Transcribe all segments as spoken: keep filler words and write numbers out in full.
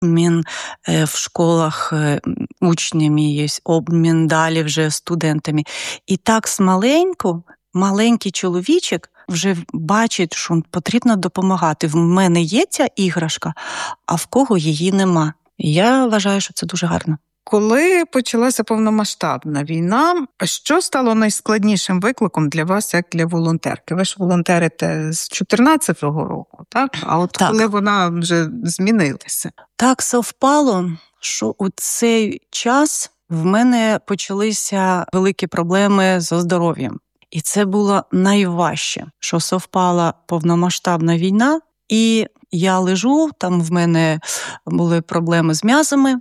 обмін в школах учнями, є обмін далі вже студентами. І так смаленьку, маленький чоловічок вже бачить, що потрібно допомагати. В мене є ця іграшка, а в кого її нема. І я вважаю, що це дуже гарно. Коли почалася повномасштабна війна, що стало найскладнішим викликом для вас, як для волонтерки? Ви ж волонтерите з чотирнадцятого року, так? А от так. Коли вона вже змінилася? Так совпало, що у цей час в мене почалися великі проблеми зі здоров'ям. І це було найважче, що совпала повномасштабна війна, і я лежу, там в мене були проблеми з м'язами,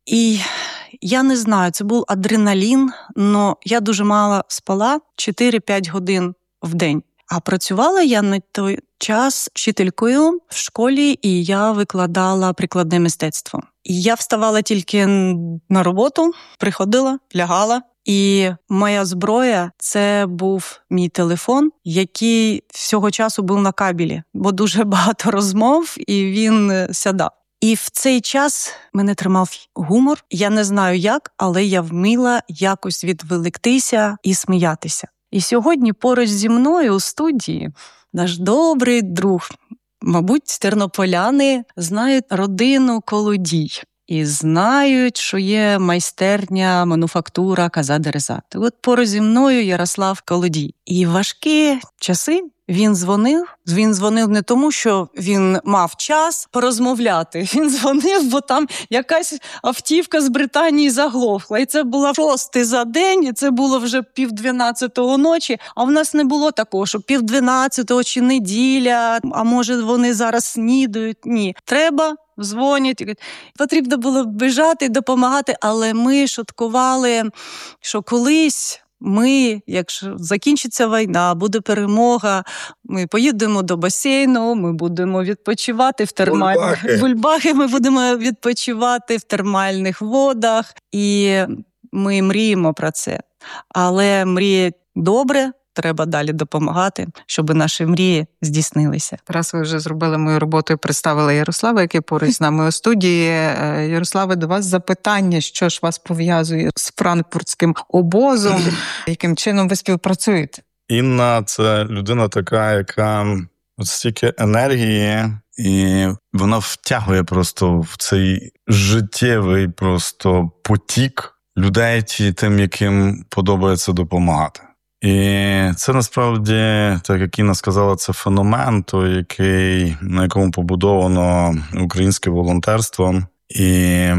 і я не знаю, це був адреналін, але я дуже мало спала, чотири-п'ять годин в день. А працювала я на той час вчителькою в школі, і я викладала прикладне мистецтво. І я вставала тільки на роботу, приходила, лягала. І моя зброя – це був мій телефон, який всього часу був на кабелі, бо дуже багато розмов, і він сядав. І в цей час мене тримав гумор. Я не знаю як, але я вміла якось відволіктися і сміятися. І сьогодні поруч зі мною у студії наш добрий друг, мабуть, тернополяни знають родину Колодій. І знають, що є майстерня, мануфактура Каза-Дереза. От поруч зі мною Ярослав Колодій. І важкі часи він дзвонив. Він дзвонив не тому, що він мав час порозмовляти. Він дзвонив, бо там якась автівка з Британії заглохла. І це було шостий за день, і це було вже пів дванадцятого ночі. А в нас не було такого, що пів дванадцятого чи неділя, а може вони зараз снідають. Ні. Треба дзвонять. Потрібно було біжати і допомагати, але ми шуткували, що колись ми, якщо закінчиться війна, буде перемога, ми поїдемо до басейну, ми будемо відпочивати в термальних бульбахи, ми будемо відпочивати в термальних водах. І ми мріємо про це. Але мріє добре, треба далі допомагати, щоб наші мрії здійснилися. Раз ви вже зробили мою роботу і представили Ярослава, який поруч з нами у студії. Ярославе, до вас запитання, що ж вас пов'язує з франкфуртським обозом, яким чином ви співпрацюєте? Інна – це людина така, яка от стільки енергії, і вона втягує просто в цей життєвий просто потік людей, тим, яким подобається допомагати. І це насправді, так як Інна сказала, це феномен, той, який, на якому побудовано українське волонтерство. І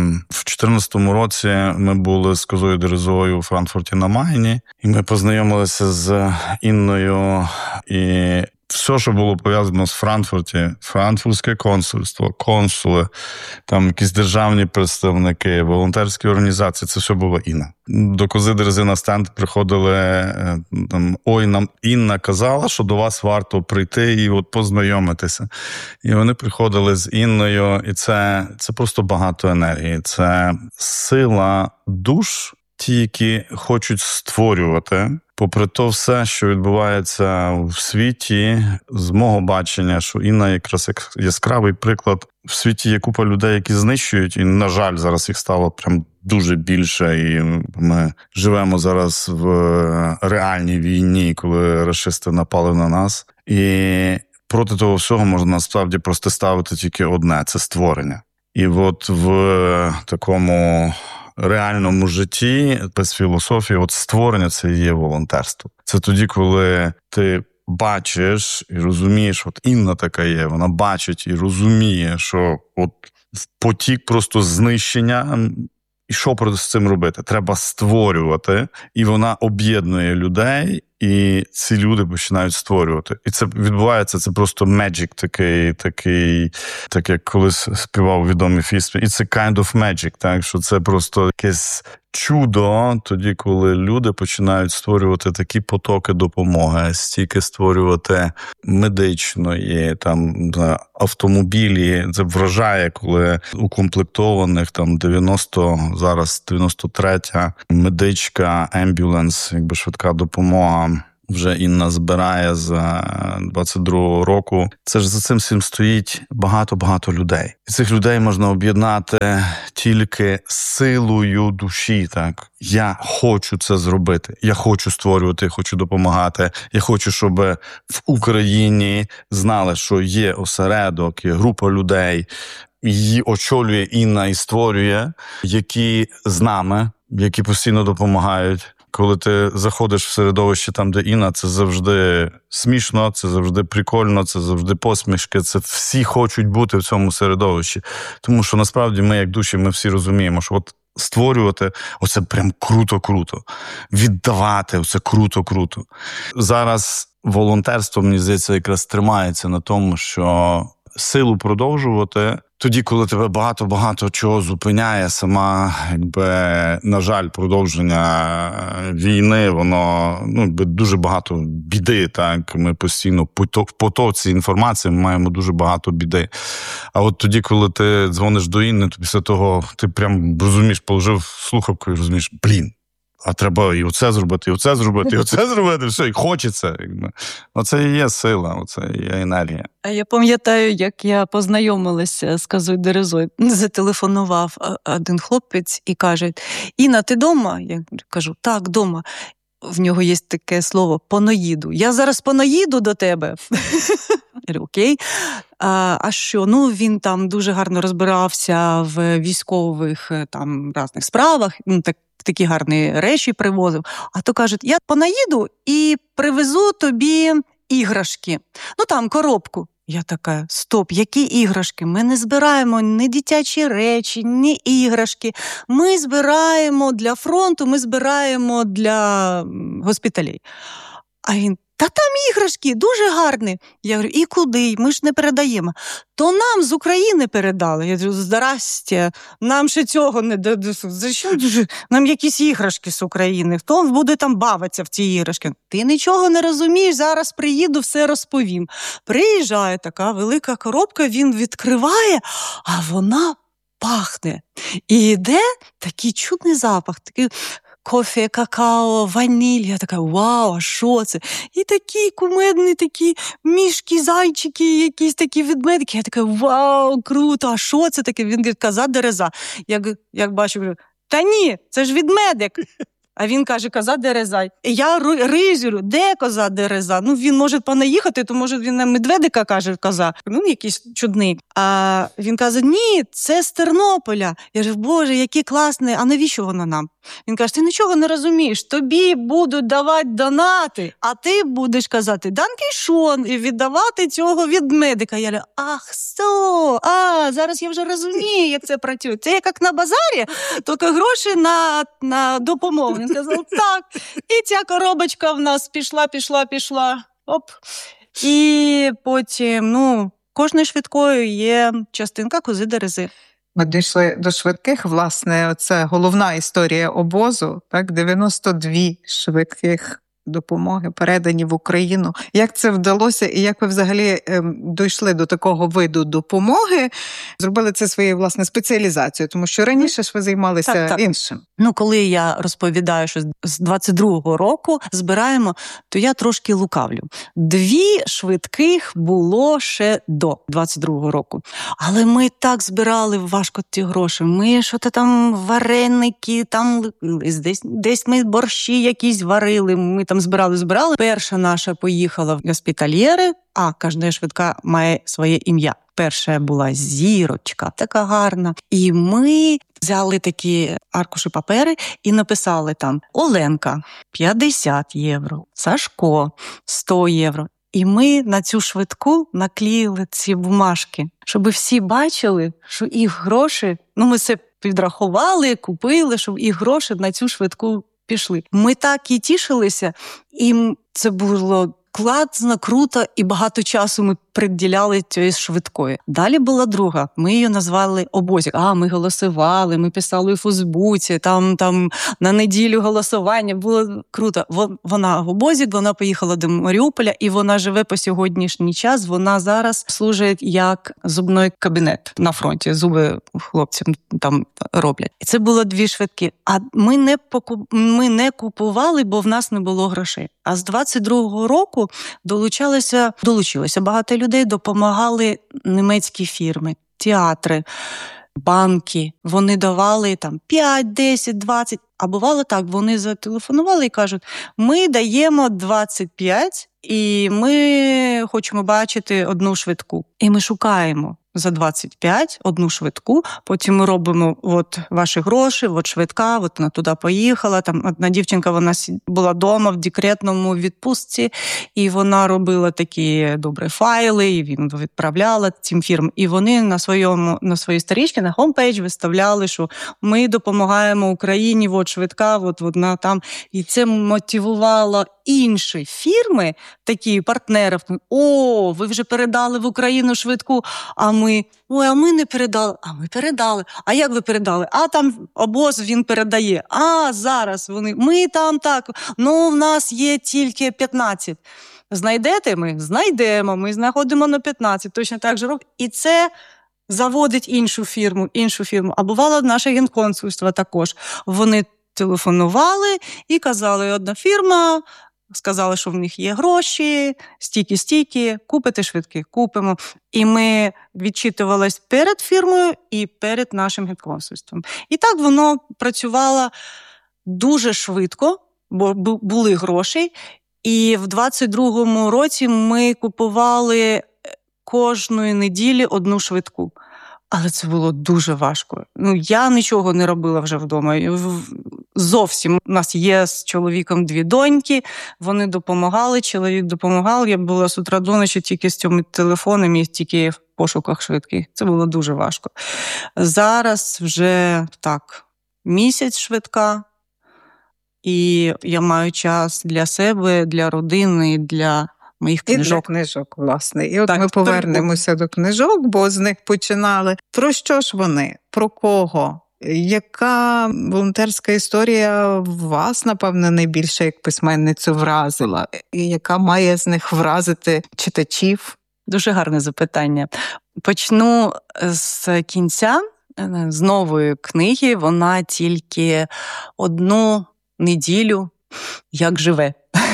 в чотирнадцятому році ми були з Козою Дерезою у Франкфурті на Майні, і ми познайомилися з Інною, і все, що було пов'язано з Франкфурті, франкфуртське консульство, консули, там якісь державні представники, волонтерські організації, це все було Інна. До Кози Дерези на стенд приходили, там, ой, нам Інна казала, що до вас варто прийти і от познайомитися. І вони приходили з Інною, і це, це просто багато енергії. Це сила душ, ті, які хочуть створювати, попри то все, що відбувається в світі, з мого бачення, що Інна якраз яскравий приклад. В світі є купа людей, які знищують, і, на жаль, зараз їх стало прям дуже більше, і ми живемо зараз в реальній війні, коли рашисти напали на нас. І проти того всього можна насправді просто ставити тільки одне – це створення. І от в такому реальному житті, без філософії, от створення – це і є волонтерство. Це тоді, коли ти бачиш і розумієш, от Інна така є, вона бачить і розуміє, що от потік просто знищення, і що з цим робити? Треба створювати, і вона об'єднує людей, і ці люди починають створювати. І це відбувається, це просто magic такий, такий, так як колись співав відомий фільм. It's a kind of magic, так, що це просто якесь чудо тоді, коли люди починають створювати такі потоки допомоги, стільки створювати медичної, там, автомобілі. Це вражає, коли укомплектованих там дев'яносто, зараз дев'яносто третя медичка, ембюленс, якби швидка допомога, вже Інна збирає за двадцять другого року. Це ж за цим всім стоїть багато-багато людей. І цих людей можна об'єднати тільки силою душі, так. Я хочу це зробити, я хочу створювати, я хочу допомагати, я хочу, щоб в Україні знали, що є осередок, є група людей, її очолює Інна і створює, які з нами, які постійно допомагають. Коли ти заходиш в середовище там, де Інна, це завжди смішно, це завжди прикольно, це завжди посмішки, це всі хочуть бути в цьому середовищі. Тому що насправді ми, як душі, ми всі розуміємо, що от створювати, оце прям круто-круто. Віддавати, оце круто-круто. Зараз волонтерство, мені здається, якраз тримається на тому, що силу продовжувати тоді, коли тебе багато-багато чого зупиняє, сама, якби, на жаль, продовження війни, воно, ну, якби, дуже багато біди, так, ми постійно в потоці інформації, ми маємо дуже багато біди. А от тоді, коли ти дзвониш до Інни, то після того ти прям розумієш, положив слухавку і розумієш, блін, а треба і оце зробити, і оце зробити, і оце зробити, все, і хочеться. Оце і є сила, оце і є енергія. А я пам'ятаю, як я познайомилася з Козою Дерезою. Зателефонував один хлопець і каже: Інна, ти дома? Я кажу: так, дома. В нього є таке слово «поноїду». Я зараз поноїду до тебе. Окей. А, а що? Ну, він там дуже гарно розбирався в військових там різних справах, ну, так, такі гарні речі привозив. А то кажуть: я понаїду і привезу тобі іграшки. Ну, там, коробку. Я така: стоп, які іграшки? Ми не збираємо ні дитячі речі, ні іграшки. Ми збираємо для фронту, ми збираємо для госпіталей. А він: та там іграшки, дуже гарні. Я говорю: і куди? Ми ж не передаємо. То нам з України передали. Я говорю: здрасте, нам ще цього не дадуть. Зачем? Нам якісь іграшки з України. Хто буде там бавитися в ці іграшки? Ти нічого не розумієш, зараз приїду, все розповім. Приїжджає така велика коробка, він відкриває, а вона пахне. І йде такий чудний запах, такий кофе, какао, ваніль. Я така: вау, а що це? І такі кумедні такі мішки, зайчики, якісь такі ведмедики. Я така: вау, круто, а що це таке? Він говорить: Коза Дереза. Я, як бачу, говорю: та ні, це ж ведмедик. А він каже: Коза Дереза. І я ризю: де Коза Дереза? Ну, він може понаїхати, то може він на медведика каже коза. Ну, якийсь чудний. А він каже: ні, це з Тернополя. Я кажу: боже, який класний, а навіщо воно нам? Він каже: ти нічого не розумієш, тобі будуть давати донати, а ти будеш казати «Данкішон» і віддавати цього ведмедика. Я говорю: ах, сто, а, зараз я вже розумію, як це працює. Це як на базарі, тільки гроші на, на допомогу. Він сказав: так. І ця коробочка в нас пішла, пішла, пішла. Оп. І потім, ну, кожною швидкою є частинка Кози Дерези. Ми дійшли до швидких, власне, це головна історія обозу, так, дев'яносто дві швидких допомоги передані в Україну. Як це вдалося і як ви взагалі ем, дійшли до такого виду допомоги, зробили це своєю, власне, спеціалізацією, тому що раніше ж ви займалися так, так. іншим. Ну, коли я розповідаю, що з двадцять другого року збираємо, то я трошки лукавлю. Дві швидких було ще до двадцять другого року. Але ми так збирали важко ті гроші. Ми що то там вареники, там десь, десь ми борщі якісь варили, ми там збирали, збирали. Перша наша поїхала в госпітальєри, а кожна швидка має своє ім'я. Перша була Зірочка, така гарна. І ми взяли такі аркуші папери і написали там: Оленка – п'ятдесят євро, Сашко – сто євро. І ми на цю швидку наклеїли ці бумажки, щоб всі бачили, що їх гроші, ну ми все підрахували, купили, щоб їх гроші на цю швидку пішли. Ми так і тішилися, і це було класно, круто, і багато часу ми приділяли цієї швидкої. Далі була друга. Ми її назвали обозик. А, ми голосували, ми писали у Фейсбуці, там, там на неділю голосування. Було круто. Вона в обозик, вона поїхала до Маріуполя, і вона живе по сьогоднішній час. Вона зараз служить як зубний кабінет на фронті. Зуби хлопцям там роблять. І це було дві швидкі. А ми не, покуп... ми не купували, бо в нас не було грошей. А з двадцять другого року долучалися, долучилося багато людей, допомагали німецькі фірми, театри, банки. Вони давали там п'ять, десять, двадцять. А бувало так, вони зателефонували і кажуть, ми даємо двадцять п'ять, і ми хочемо бачити одну швидку. І ми шукаємо за двадцять п'ять одну швидку, потім ми робимо от ваші гроші, от швидка, от вона туди поїхала. Там одна дівчинка, вона була вдома в декретному відпустці, і вона робила такі добрі файли, і він відправляла цим фірмам. І вони на своєму на своїй сторінці, на хомпейдж виставляли, що ми допомагаємо Україні, от швидка, от вона там. І це мотивувало інші фірми, такі партнерів. О, ви вже передали в Україну швидку, а ми, ой, а ми не передали, а ми передали. А як ви передали? А там обоз він передає. А зараз вони, ми там так, ну в нас є тільки п'ятнадцять. Знайдете ми? Знайдемо, ми знаходимо на п'ятнадцять, точно так же робимо. І це заводить іншу фірму, іншу фірму. А бувало наше генконсульство також. Вони телефонували і казали, одна фірма, сказали, що в них є гроші, стільки-стільки, купите швидкі, купимо. І ми відчитувалися перед фірмою і перед нашим генконсульством. І так воно працювало дуже швидко, бо були гроші. І в двадцять другому році ми купували кожної неділі одну швидку. Але це було дуже важко. Ну, я нічого не робила вже вдома. Зовсім. У нас є з чоловіком дві доньки, вони допомагали, чоловік допомагав. Я була з утра до ночі тільки з цими телефонами, тільки в пошуках швидких. Це було дуже важко. Зараз вже так, місяць швидка, і я маю час для себе, для родини, для моїх книжок. І для книжок, власне. І от так, ми повернемося до книжок, бо з них починали. Про що ж вони? Про кого? Яка волонтерська історія вас, напевно, найбільше як письменницю вразила? І яка має з них вразити читачів? Дуже гарне запитання. Почну з кінця, з нової книги. Вона тільки одну неділю як живе.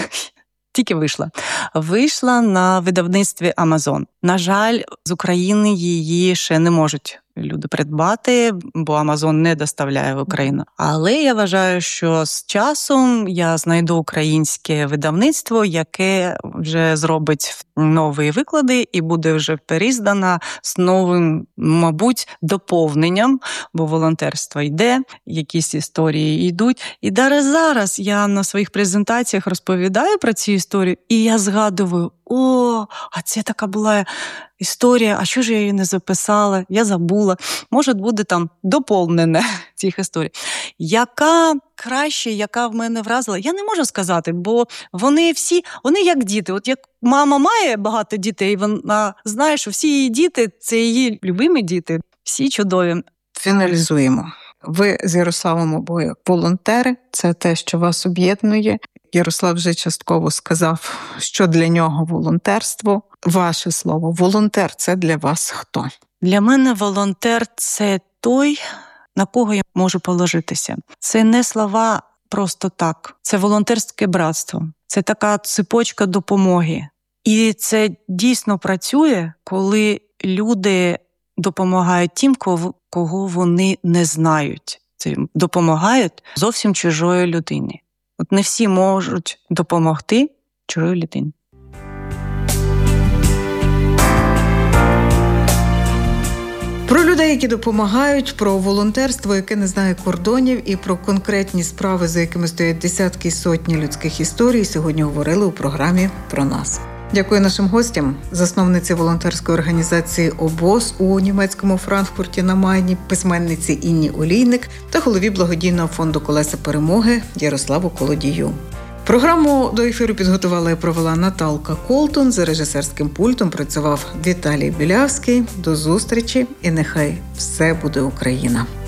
Тільки вийшла. Вийшла на видавництві Amazon. На жаль, з України її ще не можуть люди придбати, бо Amazon не доставляє в Україну. Але я вважаю, що з часом я знайду українське видавництво, яке вже зробить нові виклади і буде вже переіздана з новим, мабуть, доповненням, бо волонтерство йде, якісь історії йдуть. І навіть зараз я на своїх презентаціях розповідаю про ці історії, і я згадую, о, а це така була історія, а що ж я її не записала, я забула. Може, буде там доповнене цих історій. Яка краще, яка в мене вразила, я не можу сказати, бо вони всі, вони як діти. От як мама має багато дітей, вона знає, що всі її діти – це її любимі діти, всі чудові. Фіналізуємо. Ви з Ярославом обоє волонтери, це те, що вас об'єднує. Ярослав вже частково сказав, що для нього волонтерство. Ваше слово, волонтер – це для вас хто? Для мене волонтер – це той, на кого я можу положитися. Це не слова просто так. Це волонтерське братство. Це така цепочка допомоги. І це дійсно працює, коли люди допомагають тим, кого вони не знають. Це допомагають зовсім чужої людині. От не всі можуть допомогти чужої людині. Про людей, які допомагають, про волонтерство, яке не знає кордонів, і про конкретні справи, за якими стоять десятки і сотні людських історій, сьогодні говорили у програмі «Про нас». Дякую нашим гостям, засновниці волонтерської організації «Обоз» у німецькому Франкфурті на Майні, письменниці Інні Олійник та голові благодійного фонду «Колеса перемоги» Ярославу Колодію. Програму до ефіру підготувала і провела Наталка Колтун. За режисерським пультом працював Віталій Білявський. До зустрічі і нехай все буде Україна.